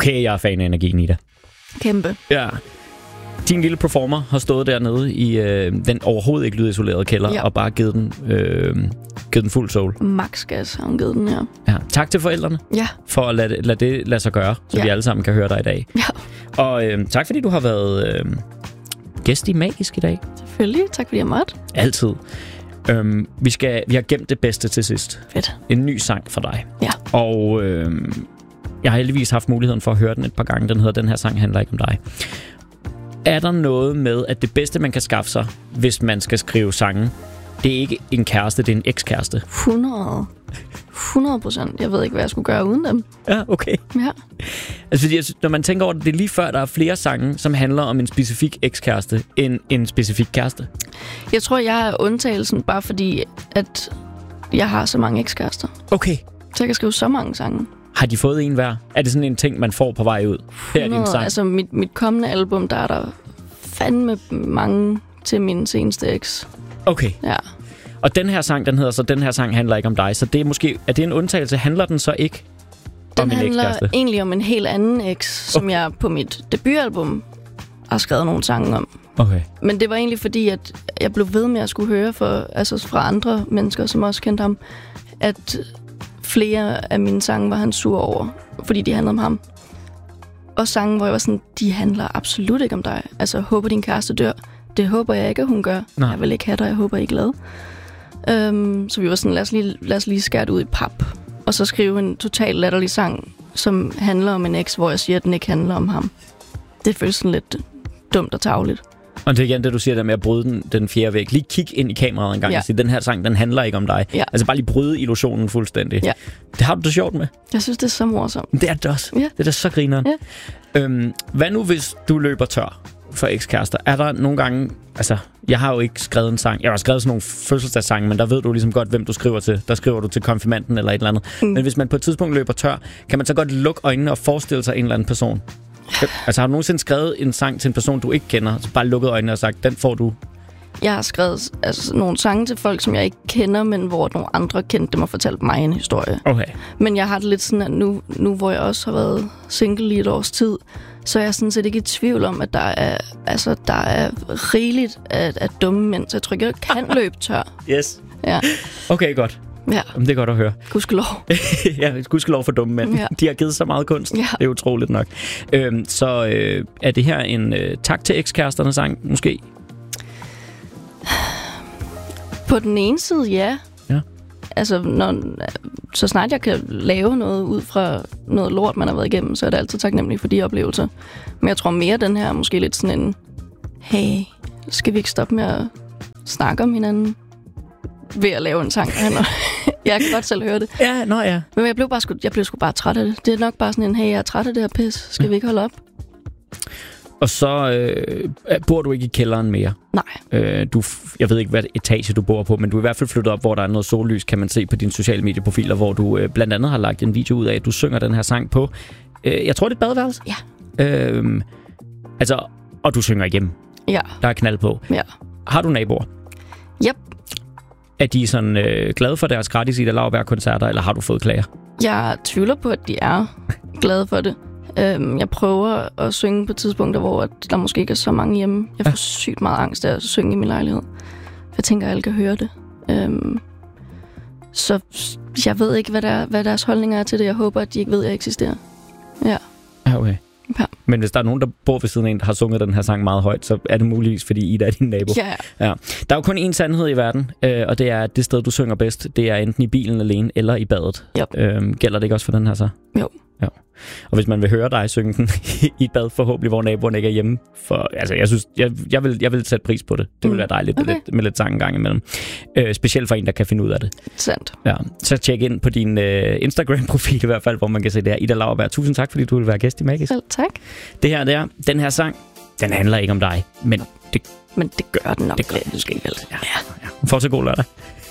Okay, jeg er fan af energien i det. Kæmpe. Ja. Din lille performer har stået dernede i den overhovedet ikke lydisolerede kælder, og bare givet den fuld soul. Max gas har hun givet den, ja. Tak til forældrene for at lade det lade sig gøre, så vi alle sammen kan høre dig i dag. Ja. Og tak fordi du har været gæst i Magisk i dag. Selvfølgelig. Tak fordi jeg måtte. Altid. Vi har gemt det bedste til sidst. Fedt. En ny sang for dig. Ja. Og jeg har heldigvis haft muligheden for at høre den et par gange. Den hedder Den her sang handler ikke om dig. Er der noget med, at det bedste, man kan skaffe sig, hvis man skal skrive sange, det er ikke en kæreste, det er en ekskæreste? 100%. Jeg ved ikke, hvad jeg skulle gøre uden dem. Ja, okay. Ja. Altså, når man tænker over det, det er lige før, der er flere sange, som handler om en specifik ekskæreste, end en specifik kæreste. Jeg tror, jeg er undtagelsen, bare fordi, at jeg har så mange ekskærester. Okay. Så jeg kan skrive så mange sange. Har de fået en hver? Er det sådan en ting, man får på vej ud? Her er din sang. Altså, mit kommende album, der er der fandme mange til min seneste eks. Okay. Ja. Og den her sang, den hedder så Den her sang handler ikke om dig. Så det er måske, er det en undtagelse? Handler den så ikke om en ekskæreste? Den handler egentlig om en helt anden eks, som jeg på mit debutalbum har skrevet nogle sange om. Okay. Men det var egentlig fordi, at jeg blev ved med at skulle høre fra andre mennesker, som også kendte ham, at flere af mine sange var han sur over, fordi de handlede om ham. Og sange, hvor jeg var sådan, de handler absolut ikke om dig. Altså, håber din kæreste dør. Det håber jeg ikke, at hun gør. Nej. Jeg vil ikke have dig, jeg håber, I er glad. Så vi var sådan, lad os lige skære det ud i pap. Og så skrive en total latterlig sang, som handler om en eks, hvor jeg siger, at den ikke handler om ham. Det føles sådan lidt dumt og tarveligt. Og det er igen det, du siger der med at bryde den fjerde væg. Lige kig ind i kameraet en gang og sige, den her sang, den handler ikke om dig. Ja. Altså bare lige bryde illusionen fuldstændig. Ja. Det har du det sjovt med. Jeg synes, det er så morsomt. Det er det også. Ja. Det er da så grineren. Ja. Hvad nu, hvis du løber tør for ekskærester? Er der nogle gange... Altså, jeg har jo ikke skrevet en sang. Jeg har skrevet sådan nogle fødselsdagssange, men der ved du ligesom godt, hvem du skriver til. Der skriver du til konfirmanden eller et eller andet. Men hvis man på et tidspunkt løber tør, kan man så godt lukke øjnene og forestille sig en eller anden person? Altså, har du nogensinde skrevet en sang til en person, du ikke kender, så bare lukket øjnene og sagt, den får du? Jeg har skrevet nogle sange til folk, som jeg ikke kender, men hvor nogle andre kendte dem og fortalt mig en historie. Okay. Men jeg har det lidt sådan, at nu hvor jeg også har været single i et års tid, så er jeg sådan set ikke i tvivl om, at der er rigeligt af dumme mænd, så jeg tror ikke, jeg kan løbe tør. Yes. Ja. Okay, godt. Ja. Det er godt at høre. Gudskelov. Ja, gudskelov for dumme mænd. Ja. De har givet så meget kunst. Ja. Det er utroligt nok. Så er det her en tak til ekskæresterne sang, måske? På den ene side, ja. Altså, så snart jeg kan lave noget ud fra noget lort, man har været igennem, så er det altid taknemmelig for de oplevelser. Men jeg tror mere, den her er måske lidt sådan en, hey, skal vi ikke stoppe med at snakke om hinanden ved at lave en sang? Jeg kan godt selv høre det. Ja, ja. Men jeg blev sgu bare træt af det. Det er nok bare sådan en, hey, jeg er træt af det her pis. Skal vi ikke holde op? Og så bor du ikke i kælderen mere? Nej. Jeg ved ikke, hvad etage du bor på, men du er i hvert fald flyttet op, hvor der er noget sollys, kan man se på dine sociale medieprofiler, hvor du blandt andet har lagt en video ud af, at du synger den her sang på. Jeg tror, det er et badeværelse? Ja. Og du synger igennem? Ja. Der er knald på? Ja. Har du naboer? Yep. Er de sådan glade for deres gratis Ida Lauberg-koncerter, eller har du fået klager? Jeg tvivler på, at de er glade for det. Jeg prøver at synge på tidspunkter, hvor der måske ikke er så mange hjemme. Jeg får sygt meget angst af at synge i min lejlighed. Jeg tænker, at alle kan høre det. Så jeg ved ikke, hvad deres holdninger er til det. Jeg håber, at de ikke ved, at jeg eksisterer. Ja. Okay. Ja. Men hvis der er nogen, der bor ved siden af en, der har sunget den her sang meget højt, så er det muligvis, fordi Ida er din nabo. Ja. Der er jo kun én sandhed i verden, og det er, at det sted, du synger bedst, det er enten i bilen alene eller i badet. Gælder det ikke også for den her så? Jo. Ja. Og hvis man vil høre dig synge den i et bad, forhåbentlig, hvor naboerne ikke er hjemme. For, altså, jeg synes, jeg vil sætte pris på det. Det vil være dejligt med lidt sang en gang imellem. Specielt for en, der kan finde ud af det. Sandt. Ja. Så tjek ind på din Instagram-profil i hvert fald, hvor man kan se det her. Ida Lauberg, tusind tak, fordi du vil være gæst i Magisk. Selv tak. Den her sang, den handler ikke om dig, men det gør den nok. Det gør den måske. Ja. Fortsat god lørdag.